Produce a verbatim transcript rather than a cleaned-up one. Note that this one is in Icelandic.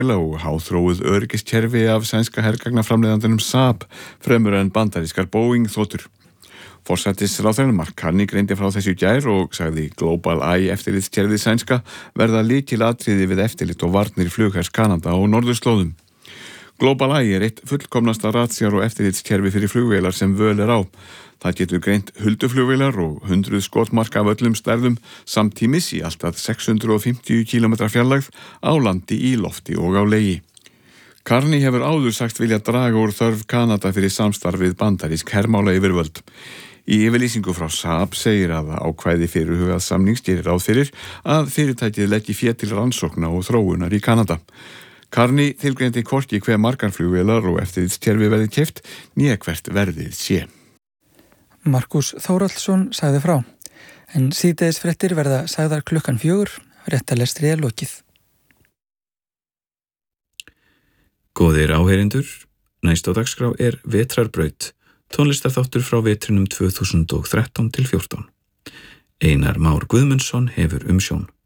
og háþróuð öryggiskerfi af sænska hergagnaframleiðandanum Saab fremur en bandarískar Boeing þotur. Forsætisráðherrann Mark Carney greindi frá þessu í gær og sagði Global Eye eftirlitskerfið sænska verða lykilatriði við eftirlit og varnir flughers Kanada og norðurslóðum. Global Eye er eitt fullkomnasta ratsjár og eftirlitskerfi fyrir flugvélar sem völ er á. Það getur greint hulduflugvélar og hundruð skotmarka af öllum stærðum samtímis í allt að sex hundruð og fimmtíu kílómetra fjarlægð á landi, í lofti og á legi. Carney hefur áður sagt vilja draga úr þörf Kanada fyrir samstarfið bandarísk hermála yfirvöld. Í yfirlýsingu frá Saab segir að ákvæði fyrirhugað samnings gerir ráð fyrir að fyrirtækið leggi fé til rannsókna og þróunar í Kanada. Carney tilgreindi hvorki hve margar flugvélar og eftirlitskerfi verði keypt né hvert verðið sé. Markus Þórhallsson sagði frá, en síðdegisfréttir verða sagðar klukkan fjögur, réttalestri er lokið. Góðir áheyrendur, næst á dagskrá er Vetrarbraut, tónlistarþáttur frá vetrinum tvö þúsund og þrettán til fjórtán. Einar Már Guðmundsson hefur umsjón.